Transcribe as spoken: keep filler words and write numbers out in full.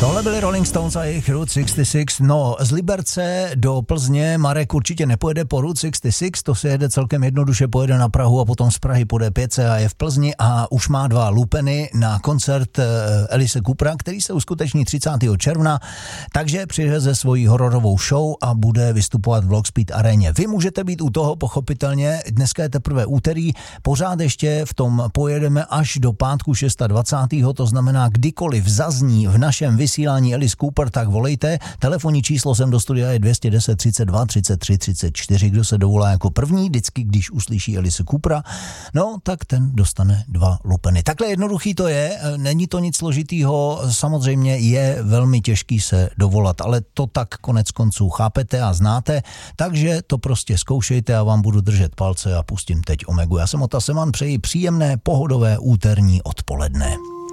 Tohle byli Rolling Stones a jejich Route šedesát šest. No, z Liberce do Plzně Marek určitě nepojede po Route šedesát šest, to se jede celkem jednoduše, pojede na Prahu a potom z Prahy po D pět a je v Plzni a už má dva lupeny na koncert Alice Coopera, který se uskuteční třicátého června, takže přiveze svoji hororovou show a bude vystupovat v Lockspeed aréně. Vy můžete být u toho, pochopitelně, dneska je teprve úterý, pořád ještě v tom pojedeme až do pátku dvacátého šestého, to znamená, kdykoliv zazní v našem vysílání Alice Cooper, tak volejte. Telefonní číslo sem do studia je dvě stě deset třicet dva třicet tři třicet čtyři. Kdo se dovolá jako první, vždycky, když uslyší Alice Coopera, no, tak ten dostane dva lupeny. Takhle jednoduchý to je, není to nic složitýho, samozřejmě je velmi těžký se dovolat, ale to tak konec konců chápete a znáte, takže to prostě zkoušejte a vám budu držet palce a pustím teď Omegu. Já jsem Ota Seman, přeji příjemné, pohodové úterní odpoledne.